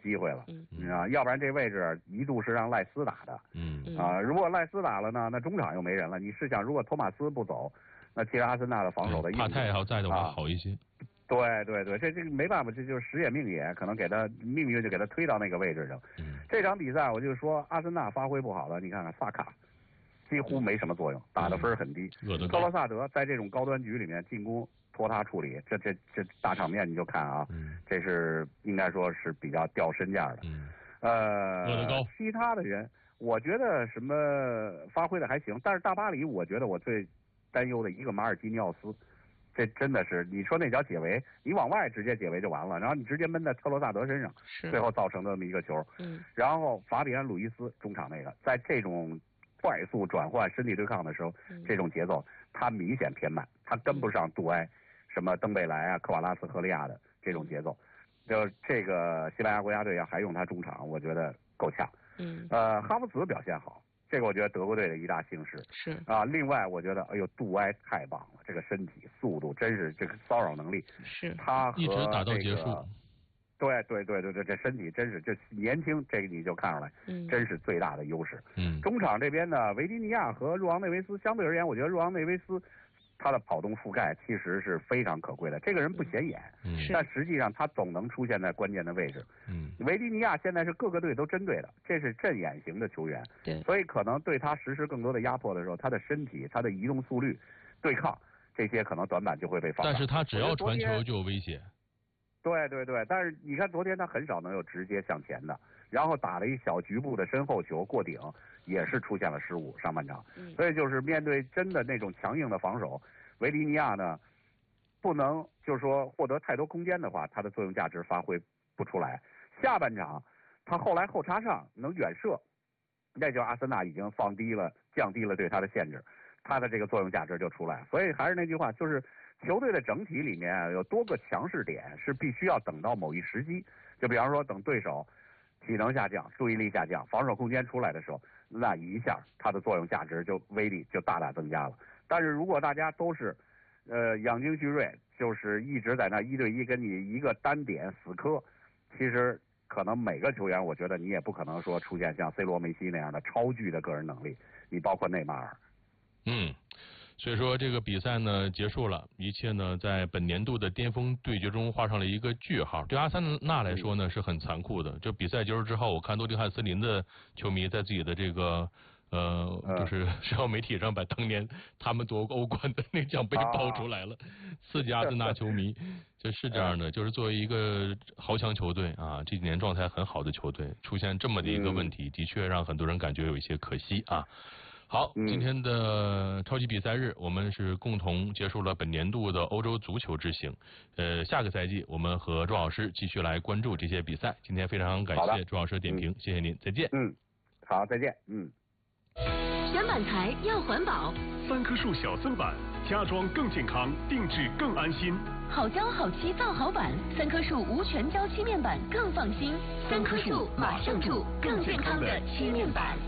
机会了，要不然这位置一度是让赖斯打的，如果赖斯打了呢，那中场又没人了。你试想，如果托马斯不走，那其实阿森纳的防守的帕泰要在的话好一些。 对，这个没办法，这就是时也命也，可能给他命运就给他推到那个位置上。这场比赛我就说阿森纳发挥不好了，你看看萨卡几乎没什么作用，打的分很低。特罗萨德在这种高端局里面进攻托他处理，这大场面你就看啊，这是应该说是比较掉身价的。其他的人我觉得什么发挥的还行，但是大巴黎我觉得我最担忧的一个马尔基尼奥斯。这真的是，你说那脚解围，你往外直接解围就完了，然后你直接闷在特罗萨德身上，最后造成的这么一个球。然后法比安·鲁伊斯中场那个，在这种快速转换身体对抗的时候，这种节奏他明显偏慢，他跟不上杜埃、什么登贝莱啊、科瓦拉斯赫利亚的这种节奏。就这个西班牙国家队要还用他中场，我觉得够呛。哈弗茨表现好。这个我觉得德国队的一大幸事是另外我觉得杜埃太棒了，这个身体速度真是这个骚扰能力是他和一直打到结束。 对，这身体真是这年轻，这个你就看出来，真是最大的优势。中场这边呢，维迪尼亚和若昂内维斯相对而言，我觉得若昂内维斯他的跑动覆盖其实是非常可贵的。这个人不显眼，但实际上他总能出现在关键的位置。维迪尼亚现在是各个队都针对的，这是阵眼型的球员，所以可能对他实施更多的压迫的时候，他的身体、他的移动速率、对抗这些可能短板就会被放大。 但是他只要传球就有危险。 对，但是你看昨天他很少能有直接向前的，然后打了一小局部的身后球过顶，也是出现了失误。上半场，所以就是面对真的那种强硬的防守，维迪尼亚呢不能就是说获得太多空间的话，他的作用价值发挥不出来。下半场他后来后插上能远射，那就阿森纳已经降低了对他的限制，他的这个作用价值就出来。所以还是那句话，就是球队的整体里面有多个强势点是必须要等到某一时机，就比方说等对手体能下降、注意力下降、防守空间出来的时候，那一下它的作用价值威力就大大增加了。但是如果大家都是养精蓄锐，就是一直在那1对1跟你一个单点死磕，其实可能每个球员我觉得你也不可能说出现像 C 罗、梅西那样的超巨的个人能力，你包括内马尔。 所以说这个比赛呢结束了，一切呢在本年度的巅峰对决中画上了一个句号。对阿森纳来说呢是很残酷的。就比赛结束之后，我看诺丁汉森林的球迷在自己的这个就是社交媒体上把当年他们夺欧冠的那奖杯爆出来了，刺激阿森纳球迷。就是这样的，就是作为一个豪强球队啊，这几年状态很好的球队，出现这么的一个问题，的确让很多人感觉有一些可惜啊。好，今天的超级比赛日，我们是共同结束了本年度的欧洲足球之行。下个赛季我们和周老师继续来关注这些比赛。今天非常感谢周老师的点评，谢谢您，再见。 好，再见。 选板材要环保 ，3棵树小色板，家装更健康，定制更安心。 好胶好漆造好板，3棵树无全胶漆面板更放心。3棵树马上住，更健康的漆面板。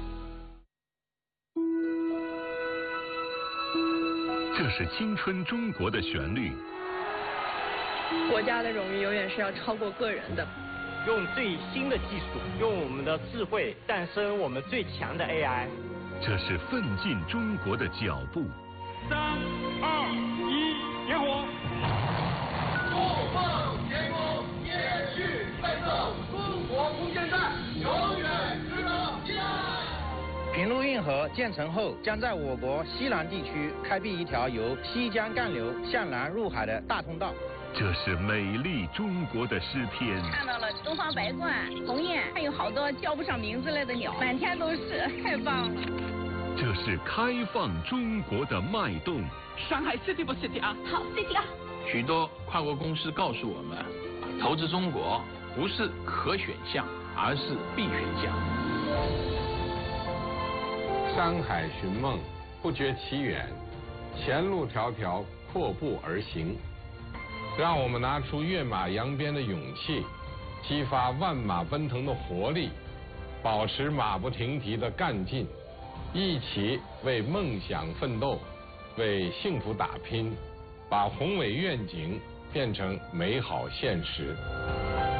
这是青春中国的旋律。 国家的荣誉永远是要超过个人的。 用最新的技术，用我们的智慧诞生我们最强的 AI。 这是奋进中国的脚步。 3、2、1，点火！怒放天空，延续奋斗，中国不间断，永远值得期待。 平陆运河建成后，将在我国西南地区开辟一条由西江干流向南入海的大通道。 这是美丽中国的诗篇。 看到了东方白鹳、鸿雁，还有好多叫不上名字类的鸟，满天都是，太棒了。 这是开放中国的脉动。 上海 City 不 City 啊？好 City 啊！ 许多跨国公司告诉我们，投资中国不是可选项，而是必选项。 山海寻梦，不觉其远，前路迢迢，阔步而行。让我们拿出跃马扬鞭的勇气，激发万马奔腾的活力，保持马不停蹄的干劲，一起为梦想奋斗，为幸福打拼，把宏伟愿景变成美好现实。